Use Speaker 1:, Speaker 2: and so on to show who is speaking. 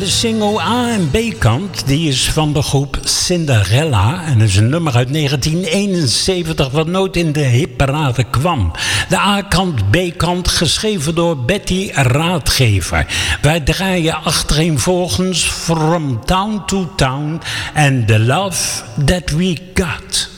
Speaker 1: de single A en B-kant, die is van de groep Cinderella. En dat is een nummer uit 1971 wat nooit in de hitparade kwam. De A-kant, B-kant, geschreven door Betty Raadgever. Wij draaien achtereenvolgens From Town to Town en The Love That We Got.